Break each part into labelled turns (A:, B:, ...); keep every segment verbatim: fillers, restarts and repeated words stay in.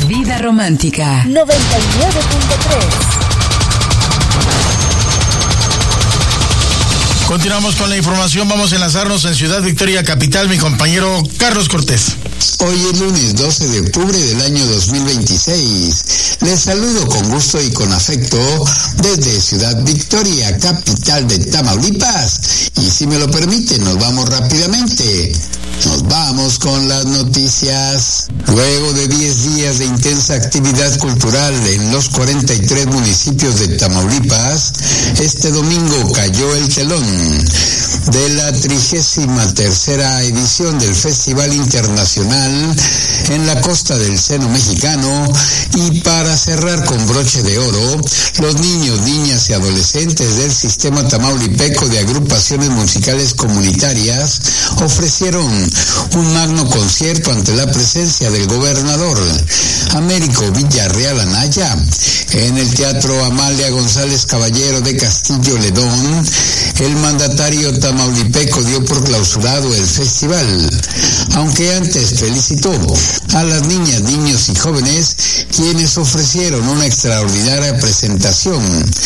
A: Vida Romántica
B: noventa y nueve punto tres.
C: Continuamos con la información, vamos a enlazarnos en Ciudad Victoria, capital, mi compañero Carlos Cortés.
D: Hoy es lunes doce de octubre del año dos mil veintiséis. Les saludo con gusto y con afecto desde Ciudad Victoria, capital de Tamaulipas. Y si me lo permiten, nos vamos rápidamente. Nos vamos con las noticias. Luego de diez días de intensa actividad cultural en los cuarenta y tres municipios de Tamaulipas, este domingo cayó el telón de la trigésima tercera edición del Festival Internacional en la costa del Seno Mexicano, y para cerrar con broche de oro, los niños, niñas y adolescentes del sistema tamaulipeco de agrupaciones musicales comunitarias ofrecieron un magno concierto ante la presencia del gobernador Américo Villarreal Anaya en el Teatro Amalia González Caballero de Castillo Ledón. El mandatario tamaulipeco dio por clausurado el festival, aunque antes felicitó a las niñas, niños y jóvenes quienes ofrecieron una extraordinaria presentación,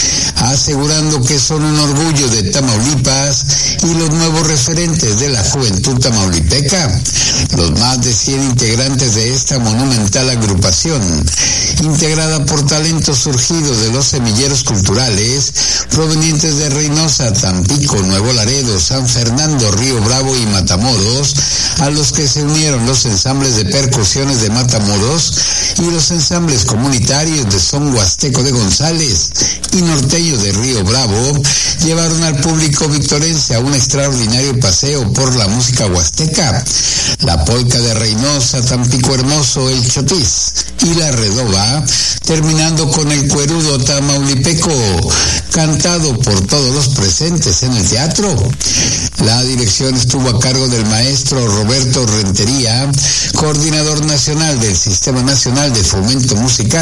D: asegurando que son un orgullo de Tamaulipas y los nuevos referentes de la juventud tamaulipeca. Los más de cien integrantes de esta monumental agrupación, integrada por talentos surgidos de los semilleros culturales provenientes de Reynosa, Tampico, Nuevo Laredo, San Fernando, Río Bravo y Matamoros, a los que se unieron los ensambles de percusiones de Matamoros y los ensambles comunitarios de son huasteco de González y norteños de Río Bravo, llevaron al público victorense a un extraordinario paseo por la música huasteca. La polca de Reynosa, Tampico Hermoso, el chotis y la redoba, terminando con el cuerudo tamaulipeco, cantado por todos los presentes en el teatro. La dirección estuvo a cargo del maestro Roberto Rentería, coordinador nacional del Sistema Nacional de Fomento Musical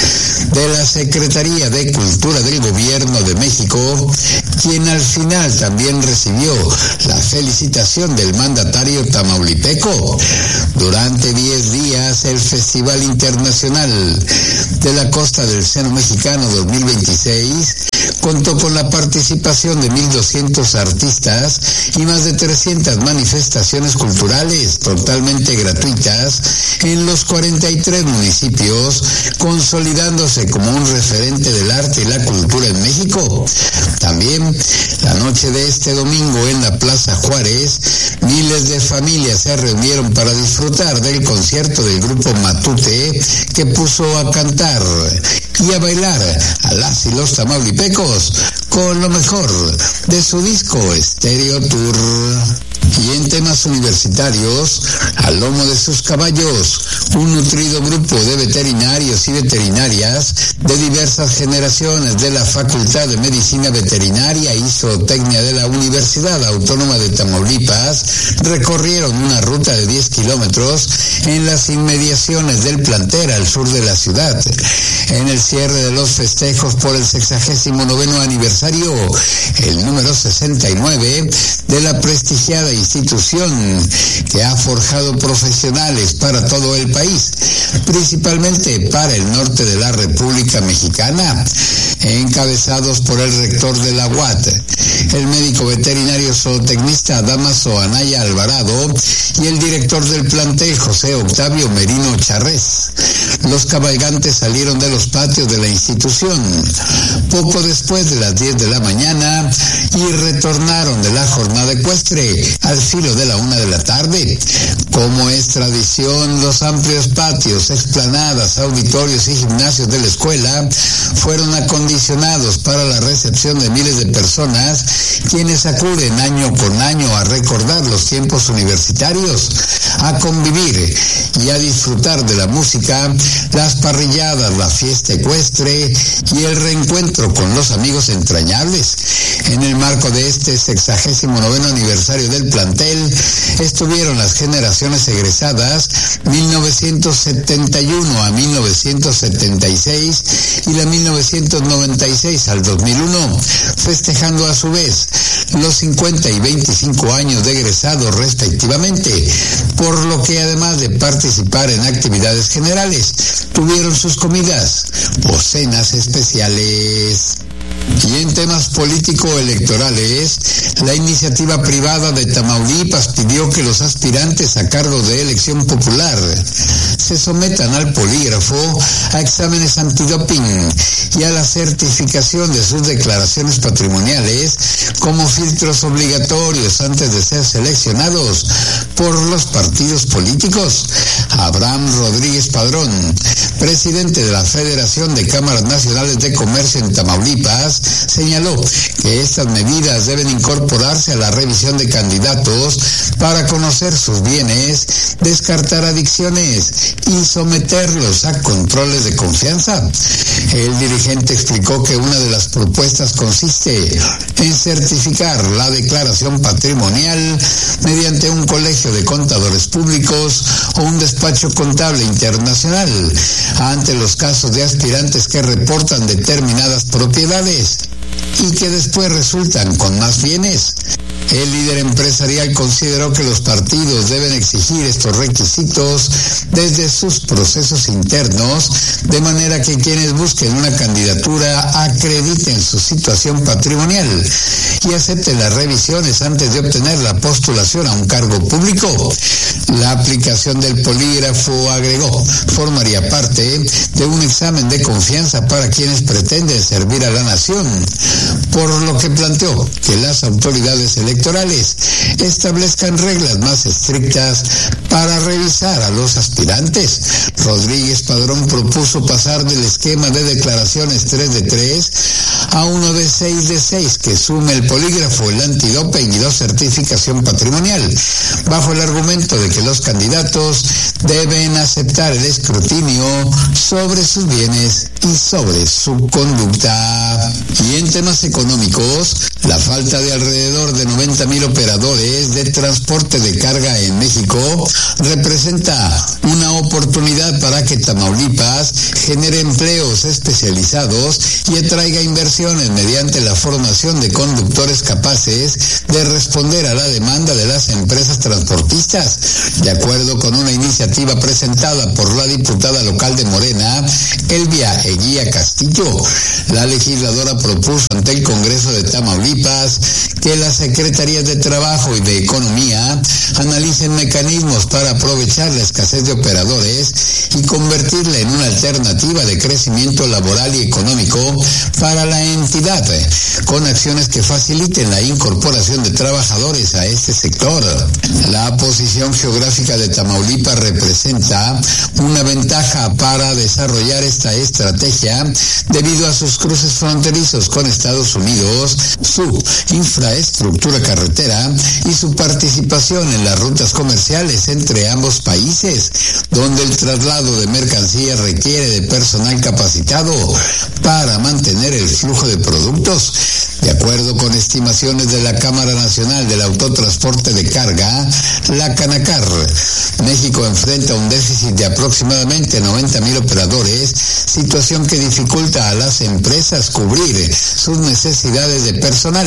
D: de la Secretaría de Cultura del Gobierno de México, quien al final también recibió la felicitación del mandatario tamaulipeco. Durante diez días, el Festival Internacional de la Costa del Seno Mexicano dos mil veintiséis contó con la participación de mil doscientos artistas y más de trescientas manifestaciones culturales totalmente gratuitas en los cuarenta y tres municipios, consolidándose como un referente del arte y la cultura en México. También, la noche de este domingo en la Plaza Juárez, miles de familias se reunieron para disfrutar del concierto del grupo Matute, que puso a cantar y a bailar a las y los tamaulipecos con lo mejor de su disco Stereo Tour. Y en temas universitarios, al lomo de sus caballos, un nutrido grupo de veterinarios y veterinarias de diversas generaciones de la Facultad de Medicina Veterinaria y Zootecnia de la Universidad Autónoma de Tamaulipas recorrieron una ruta de diez kilómetros en las inmediaciones del Planter al sur de la ciudad. En el cierre de los festejos por el sexagésimo noveno aniversario, el número sesenta y nueve de la prestigiada institución que ha forjado profesionales para todo el país, principalmente para el norte de la República Mexicana, encabezados por el rector de la U A T, el médico veterinario zootecnista Damaso Anaya Alvarado y el director del plantel José Octavio Merino Charrés. Los cabalgantes salieron de los patios de la institución poco después de las diez de la mañana y retornaron de la jornada ecuestre al filo de la una de la tarde. Como es tradición, los amplios patios, explanadas, auditorios y gimnasios de la escuela fueron acondicionados para la recepción de miles de personas quienes acuden año con año a recordar los tiempos universitarios, a convivir y a disfrutar de la música, las parrilladas, la fiesta ecuestre y el reencuentro con los amigos entrañables. En el marco de este sexagésimo noveno aniversario del plantel estuvieron las generaciones egresadas mil novecientos novecientos setenta y uno a mil novecientos setenta y seis y la mil novecientos noventa y seis al dos mil uno, festejando a su vez los cincuenta y veinticinco años de egresados respectivamente, por lo que además de participar en actividades generales, tuvieron sus comidas o cenas especiales. Y en temas político-electorales, la iniciativa privada de Tamaulipas pidió que los aspirantes a cargo de elección popular se sometan al polígrafo, a exámenes antidoping y a la certificación de sus declaraciones patrimoniales como filtros obligatorios antes de ser seleccionados por los partidos políticos. Abraham Rodríguez Padrón, presidente de la Federación de Cámaras Nacionales de Comercio en Tamaulipas, señaló que estas medidas deben incorporarse a la revisión de candidatos para conocer sus bienes, descartar adicciones y someterlos a controles de confianza. El dirigente explicó que una de las propuestas consiste en certificar la declaración patrimonial mediante un colegio de contadores públicos o un despacho contable internacional ante los casos de aspirantes que reportan determinadas propiedades y que después resultan con más bienes. El líder empresarial consideró que los partidos deben exigir estos requisitos desde sus procesos internos, de manera que quienes busquen una candidatura acrediten su situación patrimonial y acepten las revisiones antes de obtener la postulación a un cargo público. La aplicación del polígrafo, agregó, formaría parte de un examen de confianza para quienes pretenden servir a la nación, por lo que planteó que las autoridades electorales establezcan reglas más estrictas para revisar a los aspirantes. Rodríguez Padrón propuso pasar del esquema de declaraciones tres de tres a uno de seis de seis que sume el polígrafo, el antidoping y la certificación patrimonial, bajo el argumento de que los candidatos deben aceptar el escrutinio sobre sus bienes y sobre su conducta. Y en temas económicos, la falta de alrededor de noventa mil operadores de transporte de carga en México representa una oportunidad para que Tamaulipas genere empleos especializados y atraiga inversiones mediante la formación de conductores capaces de responder a la demanda de las empresas transportistas. De acuerdo con una iniciativa presentada por la diputada local de Morena, Elvia Eguía Castillo, la legisladora propuso ante el Congreso de Tamaulipas que las secretarías de Trabajo y de Economía analicen mecanismos para aprovechar la escasez de operadores y convertirla en una alternativa de crecimiento laboral y económico para la entidad, con acciones que faciliten la incorporación de trabajadores a este sector. La posición geográfica de Tamaulipas representa una ventaja para desarrollar esta estrategia debido a sus cruces fronterizos con Estados Unidos, su infraestructura carretera y su participación en las rutas comerciales entre ambos países, donde el traslado de mercancías requiere de personal capacitado para mantener el flujo de productos. De acuerdo con estimaciones de la Cámara Nacional del Autotransporte de Carga, la Canacar, México enfrenta un déficit de aproximadamente noventa mil operadores, situación que dificulta a las empresas cubrir sus necesidades de personal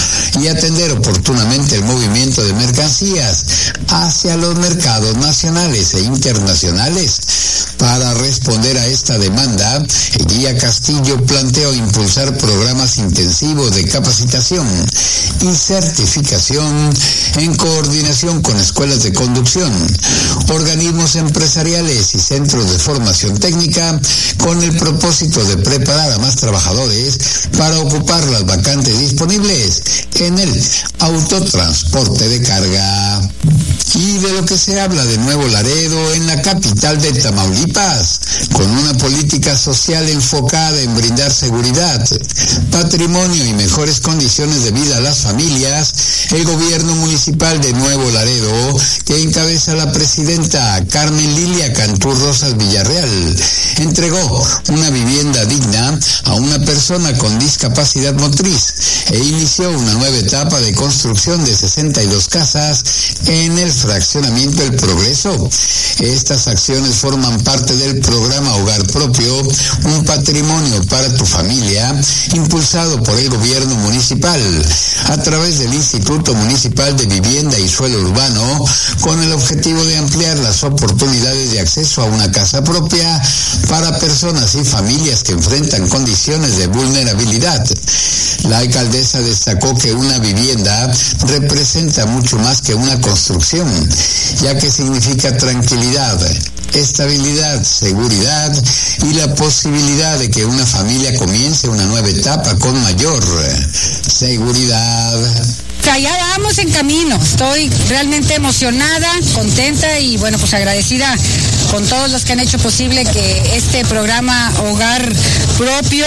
D: y atender oportunamente el movimiento de mercancías hacia los mercados nacionales e internacionales. Para responder a esta demanda, Eguía Castillo planteó impulsar programas intensivos de capacitación y certificación en coordinación con escuelas de conducción, organismos empresariales y centros de formación técnica, con el propósito de preparar a más trabajadores para ocupar las vacantes disponibles en el autotransporte de carga. Y de lo que se habla de Nuevo Laredo, en la capital de Tamaulipas, Tamaulipas, con una política social enfocada en brindar seguridad, patrimonio y mejores condiciones de vida a las familias, el gobierno municipal de Nuevo Laredo, que encabeza la presidenta Carmen Lilia Cantú Rosas Villarreal, entregó una vivienda digna a una persona con discapacidad motriz e inició una nueva etapa de construcción de sesenta y dos casas en el fraccionamiento El Progreso. Estas acciones forman parte del programa Hogar Propio, un patrimonio para tu familia, impulsado por el gobierno municipal a través del Instituto Municipal de Vivienda y Suelo Urbano, con el objetivo de ampliar las oportunidades de acceso a una casa propia para personas y familias que enfrentan condiciones de vulnerabilidad. La alcaldesa destacó que una vivienda representa mucho más que una construcción, ya que significa tranquilidad, estabilidad, seguridad y la posibilidad de que una familia comience una nueva etapa con mayor seguridad.
A: Ya vamos en camino, estoy realmente emocionada, contenta y bueno, pues agradecida con todos los que han hecho posible que este programa Hogar Propio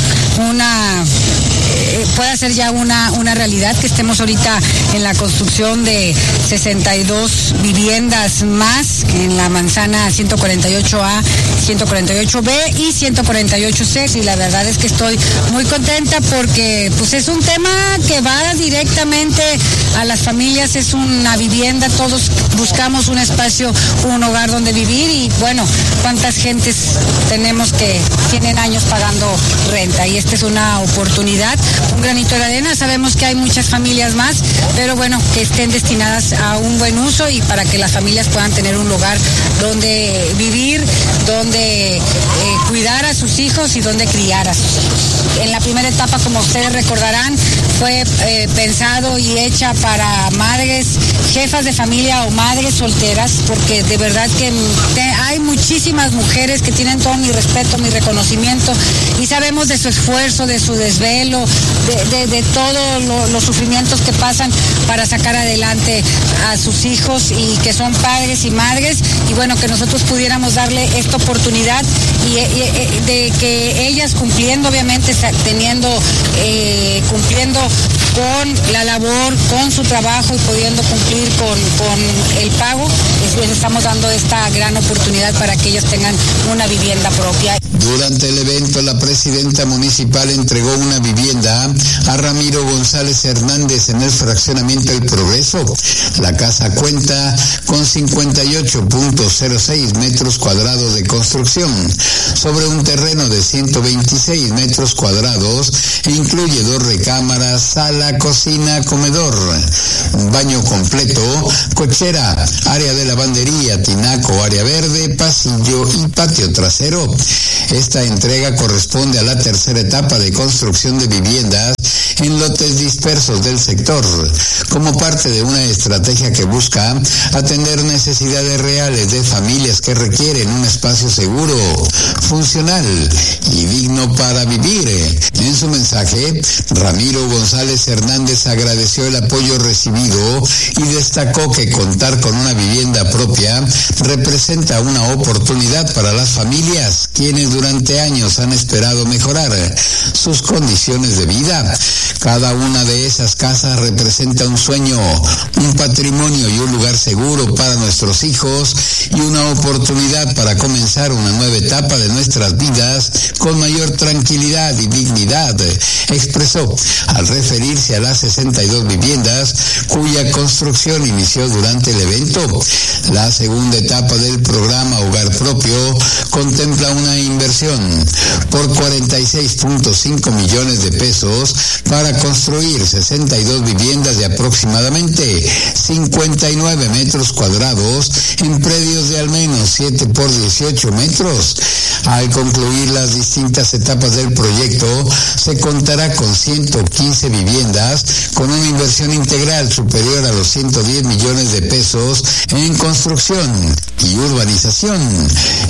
A: una eh, pueda ser ya una, una realidad, que estemos ahorita en la construcción de sesenta y dos viviendas más en la manzana ciento cuarenta y ocho A, ciento cuarenta y ocho B y ciento cuarenta y ocho C, y la verdad es que estoy muy contenta porque pues es un tema que va directamente a las familias, es una vivienda, todos buscamos un espacio, un hogar donde vivir y bueno, cuántas gentes tenemos que tienen años pagando renta y esta es una oportunidad, un granito de arena. Sabemos que hay muchas familias más, pero bueno, que estén destinadas a un buen uso y para que las familias puedan tener un lugar donde vivir, donde eh, cuidar a sus hijos y donde criar a sus hijos. En la primera etapa, como ustedes recordarán, fue eh, pensado y hecha para madres, jefas de familia o madres solteras, porque de verdad que te, hay muchísimas mujeres que tienen todo mi respeto, mi reconocimiento y sabemos de su esfuerzo, de su desvelo, de, de, de todos lo, los sufrimientos que pasan para sacar adelante a sus hijos y que son padres y madres y bueno, que nosotros pudiéramos darle esta oportunidad y, y de que ellas cumpliendo, obviamente teniendo, eh, cumpliendo con la labor, con su trabajo y pudiendo cumplir con, con el pago, les estamos dando esta gran oportunidad para que ellos tengan una vivienda propia.
D: Durante el evento, la presidenta municipal entregó una vivienda a Ramiro González Hernández en el fraccionamiento El Progreso. La casa cuenta con cincuenta y ocho punto cero seis metros cuadrados de construcción sobre un terreno de ciento veintiséis metros cuadrados e incluye dos recámaras, sala, cocina, comedor, un baño completo, cochera, área de lavandería, tinaco, área verde, pasillo y patio trasero. Esta entrega corresponde a la tercera etapa de construcción de viviendas en lotes dispersos del sector, como parte de una estrategia que busca atender necesidades reales de familias que requieren un espacio seguro, funcional y digno para vivir. En su mensaje, Ramiro González Hernández agradeció el apoyo recibido y destacó que contar con una vivienda propia representa una oportunidad para las familias, quienes durante años han esperado mejorar sus condiciones de vida. Cada una de esas casas representa un sueño, un patrimonio y un lugar seguro para nuestros hijos y una oportunidad para comenzar una nueva etapa de nuestras vidas con mayor tranquilidad y dignidad, expresó al referirse a las sesenta y dos viviendas cuya construcción inició durante el evento. La segunda etapa del programa Hogar Propio contempla una inversión por cuarenta y seis punto cinco millones de pesos para construir sesenta y dos viviendas de aproximadamente cincuenta y nueve metros cuadrados en predios de al menos siete por dieciocho metros. Al concluir las distintas etapas del proyecto, se contará con ciento quince viviendas con una inversión integral superior a los ciento diez millones de pesos en construcción y urbanización. Estamos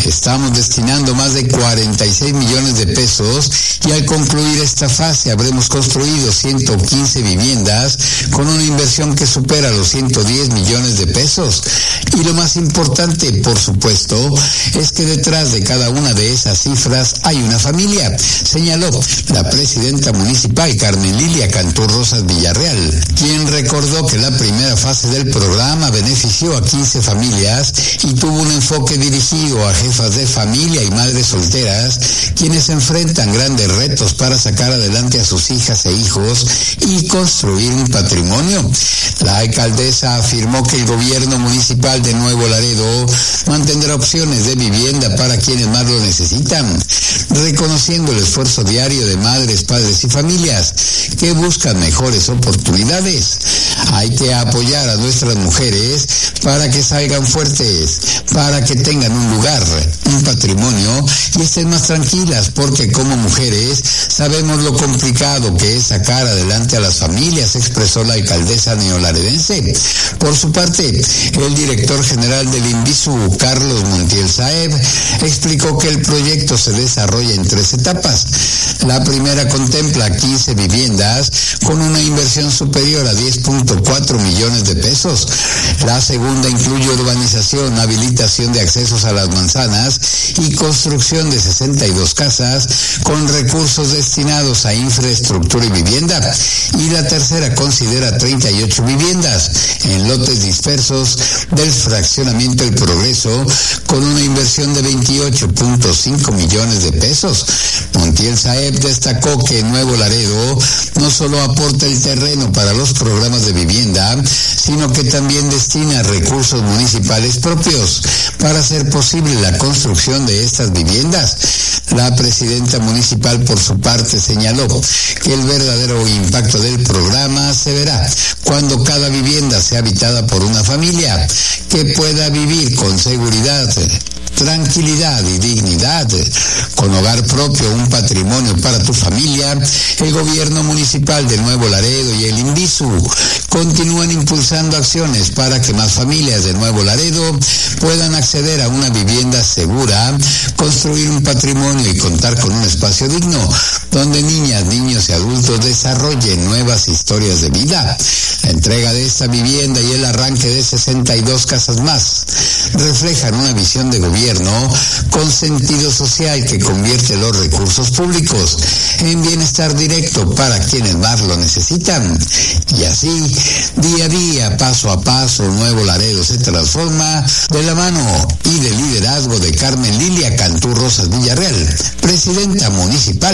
D: Estamos destinando más de cuarenta y seis millones de pesos y al concluir esta fase habremos construido ciento quince viviendas con una inversión que supera los ciento diez millones de pesos. Y lo más importante, por supuesto, es que detrás de cada una de esas cifras hay una familia, señaló la presidenta municipal Carmen Lilia Cantú Rosas Villarreal, quien recordó que la primera fase del programa benefició a quince familias y tuvo un enfoque dirigido a jefas de familia y madres solteras, quienes enfrentan grandes retos para sacar adelante a sus hijas e hijos y construir un patrimonio. La alcaldesa afirmó que el gobierno municipal de Nuevo Laredo mantendrá opciones de vivienda para quienes más lo necesitan, reconociendo el esfuerzo diario de madres, padres y familias que buscan mejores oportunidades. Hay que apoyar a nuestras mujeres para que salgan fuertes, para que tengan un lugar, un patrimonio y estén más tranquilas, porque como mujeres sabemos lo complicado que es sacar adelante a las familias, expresó la alcaldesa neolaredense. Por su parte, el director general del INVISU, Carlos Montiel Saeb, explicó que el proyecto se desarrolla en tres etapas. La primera contempla quince viviendas con una inversión superior a diez punto cuatro millones de pesos. La segunda incluye urbanización, habilitación de accesos a las manzanas y construcción de sesenta y dos casas con recursos destinados a infraestructura y vivienda. Y la tercera considera treinta y ocho viviendas en lotes dispersos del fraccionamiento El Progreso con una inversión de veintiocho punto cinco millones de pesos. Montiel Saeb destacó que Nuevo Laredo no solo aporta el terreno para los programas de vivienda, sino que también destina recursos municipales propios para hacer posible la construcción de estas viviendas. La presidenta municipal, por su parte, señaló que el verdadero impacto del programa se verá cuando cada vivienda sea habitada por una familia que pueda vivir con seguridad, tranquilidad y dignidad. Con hogar propio, un patrimonio para tu familia, el gobierno municipal de Nuevo Laredo y el INVISU continúan impulsando acciones para que más familias de Nuevo Laredo puedan acceder a una vivienda segura, construir un patrimonio y contar con un espacio digno, donde niñas, niños y adultos desarrollen nuevas historias de vida. La entrega de esta vivienda y el arranque de sesenta y dos casas más reflejan una visión de gobierno con sentido social que convierte los recursos públicos en bienestar directo para quienes más lo necesitan. Y así, día a día, paso a paso, Nuevo Laredo se transforma de la mano y del liderazgo de Carmen Lilia Cantú Rosas Villarreal, presidenta municipal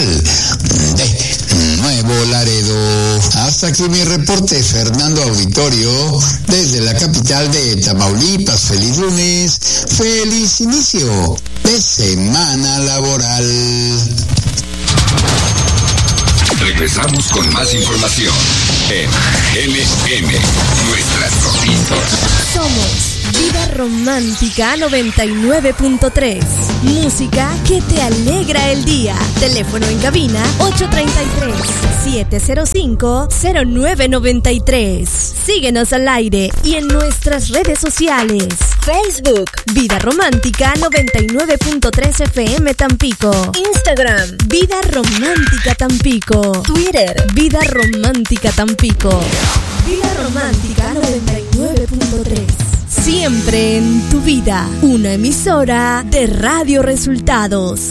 D: de Nuevo Laredo. Hasta aquí mi reporte, Fernando Auditorio, desde la capital de Tamaulipas. Feliz lunes, feliz inicio de semana laboral.
E: Regresamos con más información en M M, nuestras noticias.
B: Somos Vida Romántica noventa y nueve punto tres. Música que te alegra el día. Teléfono en cabina ocho tres tres, siete cero cinco, cero nueve nueve tres. Síguenos al aire y en nuestras redes sociales. Facebook, Vida Romántica noventa y nueve punto tres F M Tampico. Instagram, Vida Romántica Tampico. Twitter, Vida Romántica Tampico. Vida Romántica noventa y nueve punto tres. Siempre en tu vida. Una emisora de Radio Resultados.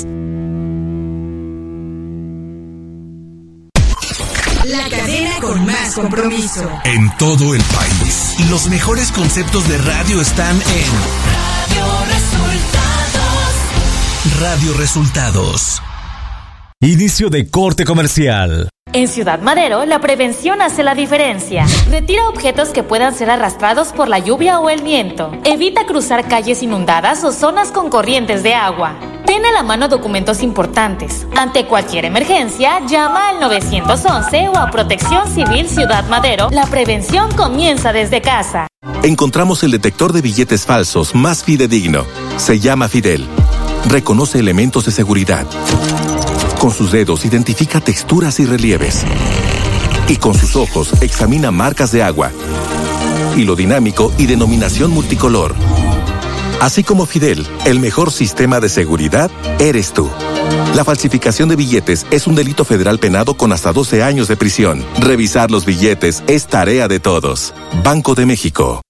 F: La cadena con más compromiso.
G: En todo el país. Los mejores conceptos de radio están en
F: Radio Resultados.
G: Radio Resultados.
H: Inicio de corte comercial.
I: En Ciudad Madero, la prevención hace la diferencia. Retira objetos que puedan ser arrastrados por la lluvia o el viento. Evita cruzar calles inundadas o zonas con corrientes de agua. Ten a la mano documentos importantes. Ante cualquier emergencia, llama al nueve once o a Protección Civil Ciudad Madero. La prevención comienza desde casa.
J: Encontramos el detector de billetes falsos más fidedigno. Se llama Fidel. Reconoce elementos de seguridad. Con sus dedos identifica texturas y relieves. Y con sus ojos examina marcas de agua, hilo dinámico y denominación multicolor. Así como Fidel, el mejor sistema de seguridad eres tú. La falsificación de billetes es un delito federal penado con hasta doce años de prisión. Revisar los billetes es tarea de todos. Banco de México.